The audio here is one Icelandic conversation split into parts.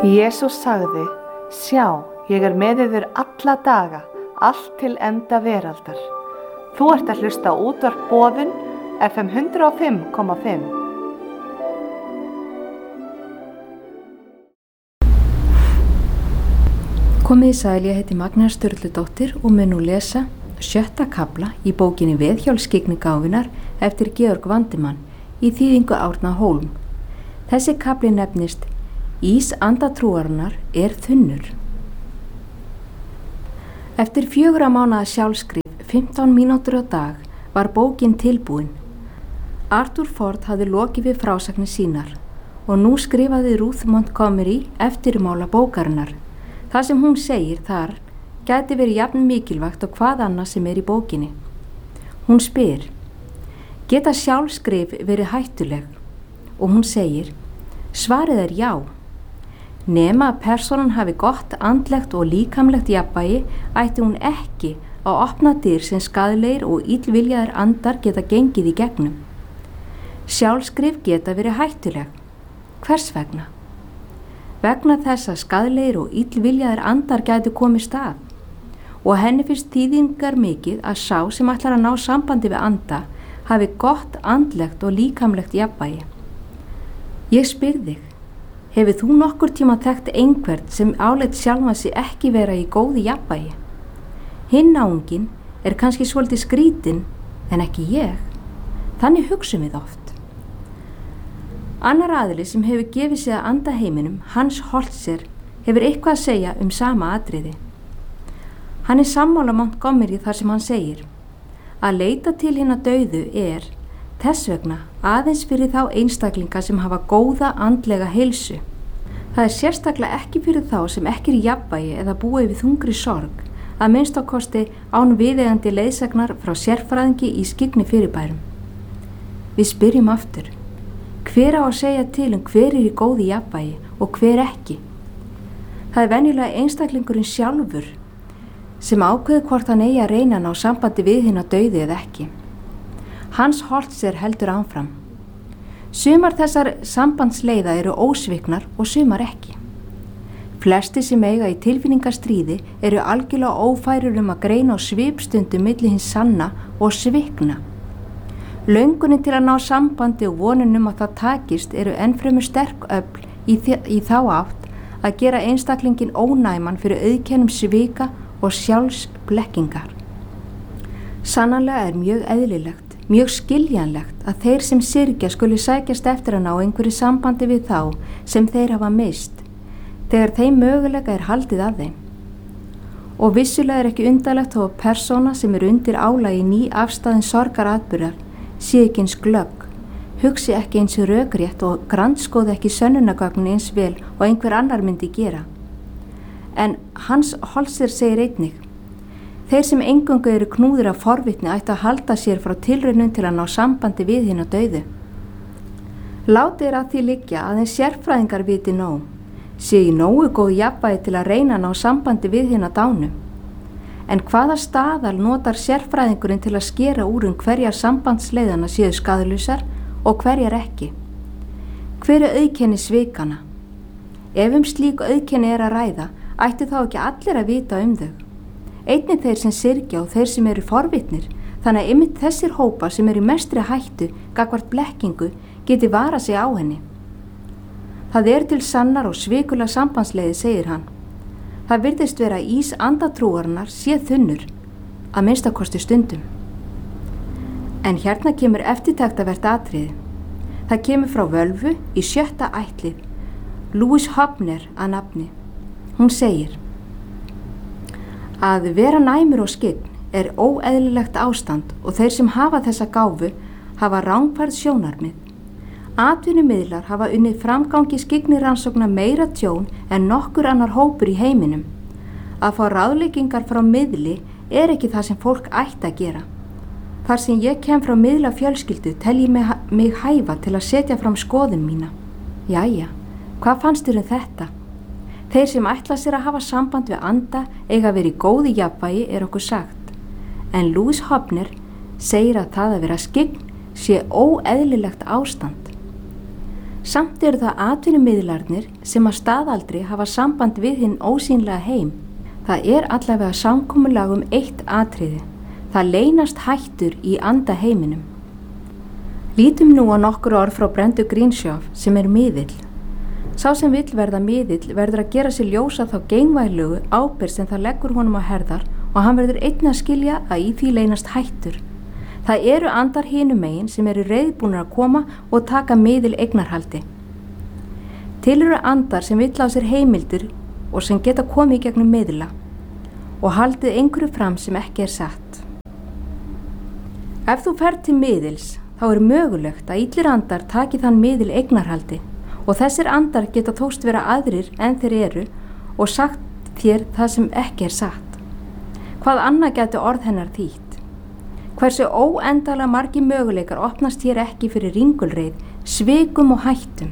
Jesús sagði: Sjá, ég með yður alla daga, allt til enda veraldar. Þú ert að hlusta á útvarp Boðun, FM 105,5. Komið í sæl, ég heiti Magnea Sturludóttir og mun nú lesa 7. kafla í bókinni Veðhjólsskyggni gáfunnar eftir Georg Vandimann í þýðingu Árna Hólm. Þessi kafli nefnist Ís andatrúarinnar þunnur. Eftir 4 mánaða sjálfskrif, 15 mínútur á dag, var bókin tilbúin. Arthur Ford hafði lokið við frásagnir sínar og nú skrifaði Ruth Montgomery eftirmála bókarinnar. Það sem hún segir þar gæti verið jafn mikilvægt og hvað annað sem í bókinni. Hún spyr: Geta sjálfskrif verið hættuleg? Og hún segir: Svarið já. Nema að persónan hafi gott andlegt og líkamlegt jafnvægi ætti hún ekki að opna dyr sem skaðlegir og illviljaðir andar geta gengið í gegnum. Sjálfskrif geta verið hættuleg. Hvers vegna? Vegna þess að skaðlegir og illviljaðir andar gætu komist að og henni finnst þýðingar mikið að sá sem ætlar að ná sambandi við anda hafi gott andlegt og líkamlegt jafnvægi. Ég spyr þig, hefur þú nokkur tíma þekkt einhvern sem áleit sjálfan sig ekki vera í góðu jafnvægi? Hinn náunginn kannski svolítið skrítinn en ekki ég. Þannig hugsum við oft. Annar aðili sem hefur gefið sig að anda heiminum, Hans Holzer, hefur eitthvað að segja sama atriði. Hann sammála Montgomery þar sem hann segir: Að leita til hinna dauðu þess vegna aðeins fyrir þá einstaklinga sem hafa góða andlega heilsu. Það sérstaklega ekki fyrir þá sem ekki í jafnvægi eða búa yfir þungri sorg, að minnst á kosti án viðeigandi leiðsagnar frá sérfræðingi í skyggni fyrirbærum. Við spyrjum aftur: Hver á að segja til hver í góðu jafnvægi og hver ekki? Það venjulega einstaklingurinn sjálfur sem ákveður hvort hann eigi að reyna að ná sambandi við hina dauðu eða ekki. Hans Holzer heldur áfram: Sumar þessar sambandsleiða ósviknar og sumar ekki. Flesti sem eiga í tilfinningastríði algjörlega ófærir að greina á svipstundum milli hins sanna og svikna. Löngunin til að ná sambandi og vonin að það takist ennfremur sterk öfl í þá átt að gera einstaklingin ónæman fyrir auðkennum svika og sjálfsblekkingar. Sannarlega mjög eðlilegt, mjög skiljanlegt að þeir sem syrgja skuli sækjast eftir að ná einhverju sambandi við þá sem þeir hafa mist, þegar þeim mögulega haldið að þeim. Og vissulega ekki undarlegt þó að persóna sem undir álagi ný afstæðin sorgaratburðar sé ekki eins glögg, hugsi ekki eins rökrétt og grandskoði ekki sönnunargögnin eins vel og einhver annar myndi gera. En Hans Holzer segir einnig: Þeir sem eingöngu knúðir af forvitni ættu að halda sér frá tilraunum til að ná sambandi við hina dauðu. Látið að því liggja að sérfræðingar viti nóg, sé í nógu góð jafnvægi til að reyna að ná sambandi við hina dánu. En hvaða staðal notar sérfræðingurinn til að skera úr hverjar sambandsleiðana séu skaðlausar og hverjar ekki? Hver auðkenni svikana? Ef slík auðkenni að ræða, ættu þá ekki allir að vita þau. Einnig þeir sem syrgja og þeir sem forvitnir, þannig að einmitt þessir hópar sem í mestri hættu gagnvart blekkingu geti varað sig á henni. Það til sannar og svikulega sambandsleiði, segir hann. Það virðist vera að ís andatrúarinnar þunnur, að minnsta kosti stundum. En hérna kemur eftirtektavert atriði. Það kemur frá völvu í 7. ættlið, Louise Hobner að nafni. Hún segir: Að vera næmur og skyggn óeðlilegt ástand og þeir sem hafa þessa gáfu hafa rangfærð sjónarmið. Atvinnumiðlar hafa unnið framgangi skyggnirannsókna meira tjón en nokkur annar hópur í heiminum. Að fá ráðleggingar frá miðli ekki það sem fólk ætti að gera. Þar sem ég kem frá miðla fjölskyldu tel ég mig hæfa til að setja fram skoðun mína. Jæja, hvað fannst þér þetta? Þeir sem ætla sér að hafa samband við anda eiga að vera í góðu jafnvægi okkur sagt. En Louise Hobner segir að það að vera skyggn sé óeðlilegt ástand. Samt eru það atvinnumiðlarnir sem að staðaldri hafa samband við hinn ósýnlega heim. Það er allavega samkomulag eitt atriði. Það leynast hættur í andaheiminum. Lítum nú á nokkur orð frá Brendu Greenshof sem miðill. Sá sem vill verða miðill verður að gera sér ljósa þá gegnvælugu ábyrgð sem það leggur honum á herðar og hann verður einnig að skilja að í því leynast hættur. Það eru andar hinum megin sem eru reiðbúnir að koma og taka miðil eignarhaldi. Til eru andar sem vill á sér heimildir og sem geta komið í gegnum miðla og haldið einhverju fram sem ekki satt. Ef þú ferð til miðils, þá er mögulegt að illir andar taki þann miðil eignarhaldi og þessir andar geta þóst vera aðrir en þeir eru og sagt þér það sem ekki satt. Hvað annað gæti orð hennar þýtt? Hversu óendalega margir möguleikar opnast hér ekki fyrir ringulreið, svikum og hættum.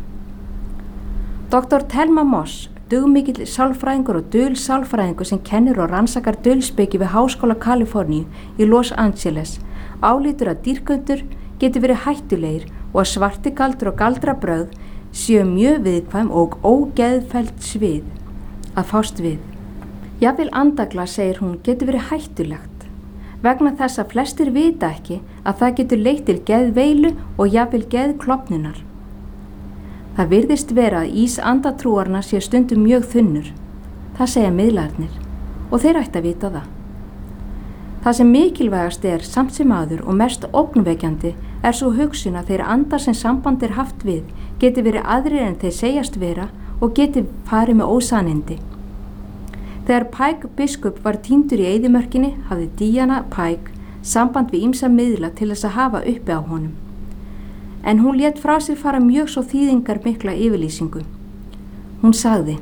Dr. Thelma Moss, dugmikill sálfræðingur og dulsálfræðingur sem kennir og rannsakar dulspeki við Háskóla Kaliforníu í Los Angeles, álítur að dýrgöndur geti verið hættulegir og að svartigaldur og galdrabrögð séu mjög viðkvæm og ógeðfellt svið að fást við. Jafnvel andagla, segir hún, geti verið hættulegt vegna þess að flestir vita ekki að það getur leitt til geðveilu og jafnvel geðklofnunar. Það virðist vera að ís andatrúarna sé stundum mjög þunnur. Það segja miðlarnir og þeir ætti að vita það. Það sem mikilvægast samt sem áður og mest ógnvekjandi svo hugsun að þeir andar sem samband haft við geti verið aðrir en þeir segjast vera og geti farið með ósannindi. Þegar Pike biskup var týndur í eyðimörkinni hafði Diana Pike samband við ýmsa miðla til þess að hafa uppi á honum. En hún lét frá sér fara mjög svo þýðingar mikla yfirlýsingu. Hún sagði: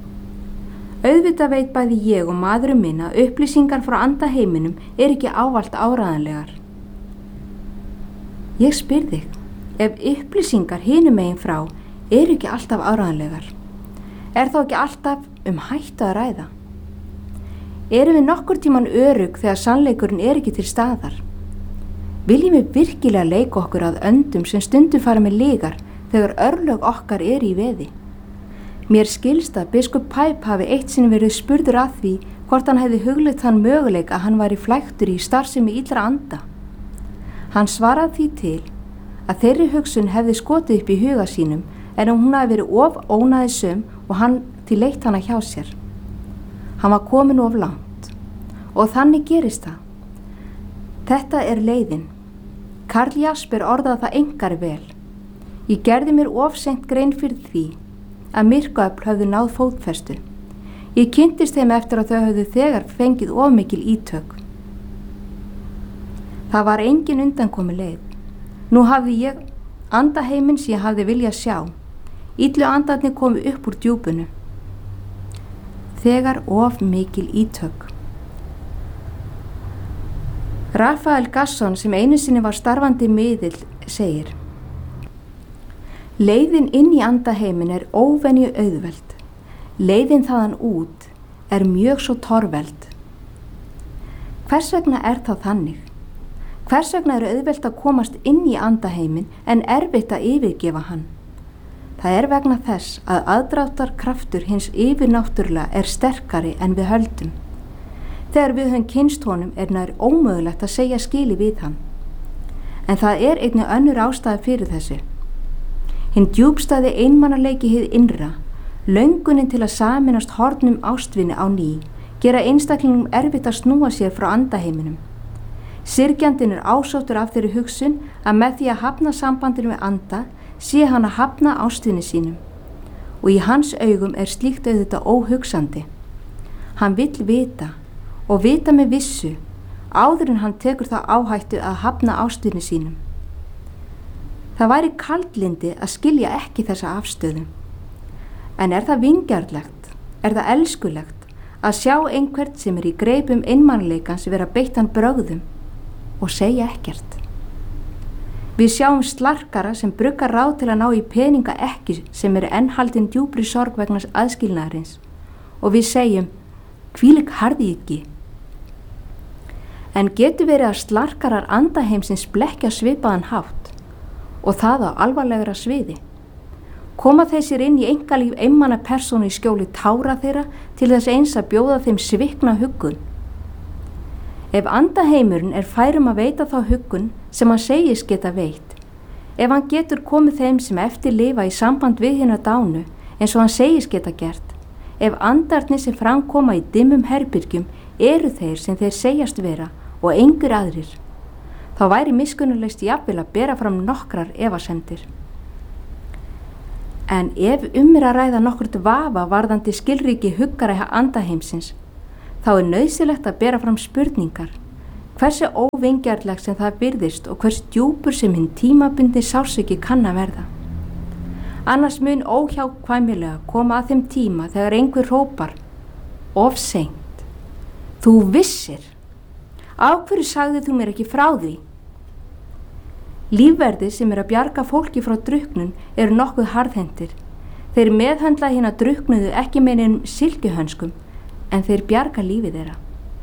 Auðvitað veit bæði ég og maðurinn minn að upplýsingar frá andaheiminum ekki ávallt áræðanlegar. Ég spyr þig, ef upplýsingar hinum megin frá ekki alltaf áræðanlegar, þá ekki alltaf hættu að ræða? Erum við nokkur tíman örugg þegar sannleikurinn ekki til staðar? Viljum við virkilega leika okkur að öndum sem stundum fara með lygar þegar örlög okkar í veði? Mér skilst að biskup Pipe hafi eitt sinn verið spurður að því hvort hann hefði hugleitt þann möguleik að hann væri flæktur í starfsemi illra anda. Hann svaraði því til að þeirri hugsun hefði skotið upp í huga sínum en hún hafi verið of ónæðisöm og hann til leitt hana hjá sér. Hann var komin of langt og þannig gerist það. Þetta leiðin. Karl Jasper orðaði það einkar vel. Ég gerði mér of seint grein fyrir því að myrkvaöfl höfðu náð fótfestu. Ég kynntist þeim eftir að þau höfðu þegar fengið of mikil ítök. Það var engin undankomi leið. Nú hafði ég andaheiminn sem ég hafði viljað sjá. Illu andarnir komu upp úr djúpunu. Þegar of mikil ítök. Rafael Gasson sem einu sinni var starfandi miðill segir: Leiðin inn í andaheimin óvenju auðveld. Leiðin þaðan út mjög svo torveld. Hvers vegna það þannig? Hvers vegna auðvelt að komast inn í andaheimin en erfitt að yfirgefa hann? Það vegna þess að aðdráttarkraftur hins yfirnáttúrulega sterkari en við höldum. Þegar við höfum kynnst honum nær ómögulegt að segja skili við hann. En það einnig önnur ástæða fyrir þessu. Hinn djúpstæði einmannaleiki hið innra, löngunin til að sameinast hornum ástvinni á ný, gera einstaklingum erfitt að snúa sér frá andaheiminum. Syrgjandinn ásóttur af þeirri hugsun að með því að hafna sambandinu við anda sé hann að hafna ástvinni sínum og í hans augum slíkt auðvitað óhugsandi. Hann vill vita og vita með vissu áður en hann tekur það áhættu að hafna ástvinni sínum. Það væri kaldlyndi að skilja ekki þessa afstöðu. En það vingjarnlegt, það elskulegt að sjá einhvern sem í greipum einmannleikans vera beittan brögðum og segja ekkert? Við sjáum slarkara sem bruggar ráð til að ná í peninga ekki sem enn haldin djúpri sorg vegna aðskilnaðarins og við segjum: hvílík harðýðgi. En getur verið að slarkarar andaheimsins blekkja svipaðan hátt og það á alvarlegra sviði Koma þeir sér inn í einkalíf einmana persónu í skjóli tára þeirra til þess eins að bjóða þeim svikna huggun. Ef andaheimurinn er færum að veita þá huggun sem hann segist geta veitt, ef hann getur komið þeim sem eftir lifa í samband við hina dánu eins og hann segist geta gert, ef andarnir sem framkoma í dimmum herbyrgjum eru þeir sem þeir segjast vera og engur aðrir, þá væri miskunnarlegst jafnvel að bera fram nokkrar efasemdir. En ef er að ræða nokkurt vafa varðandi skilríki huggara andaheimsins, þá er nauðsynlegt að bera fram spurningar, hversu óvingjarlegt sem það virðist og hvers djúpur sem hinn tímabundi sársauki kann að verða. Annars mun óhjákvæmilega koma að þeim tíma þegar einhver hrópar, of seint, þú vissir, af hverju sagði þú mér ekki frá því? Lífverðir sem að bjarga fólki frá drukknun eru nokkuð harðhentir. Þeir meðhöndla hina drukknuðu ekki með neinum silkihönskum, en þeir bjarga lífið þeirra.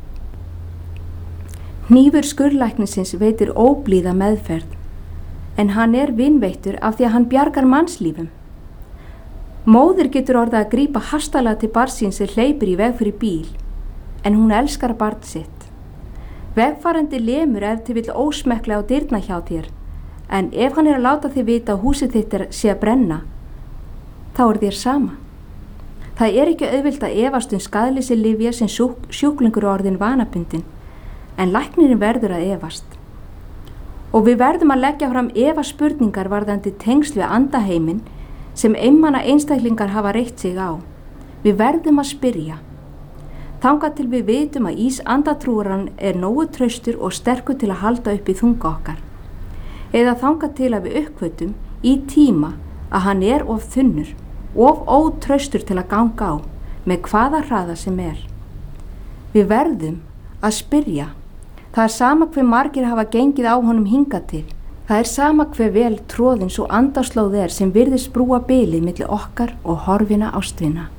Hnífur skurðlæknisins veitir óblíða meðferð, en hann er vinveittur af því að hann bjargar mannslífum. Móðir getur orðið að grípa hastalega til barns síns sem hleypur í veg fyrir bíl, en hún elskar barn sitt. Vegfarandi lemur ef til vill ósmekklega á dyrna hjá þér, en ef hann er að láta þig vita að húsið þitt sé að brenna, þá er þér sama. Það er ekki auðvelt að efast skaðleysi lyfja sem sjúklingur orðin vanabundin, en læknirinn verður að efast. Og við verðum að leggja fram efaspurningar varðandi tengsl við andaheiminn sem einmana einstaklingar hafa reitt sig á. Við verðum að spyrja. Þangað til við vitum að andatrúaran er nógu traustur og sterkur til að halda upp í þunga okkar. Eða þangað til að við uppgötum í tíma að hann er of þunnur, of ótraustur til að ganga á, með hvaða hraða sem er. Við verðum að spyrja. Það er sama hve margir hafa gengið á honum hingað til. Það er sama hve vel troðin svo andarslóð er sem virðist brúa bilið milli okkar og horfina ástvina.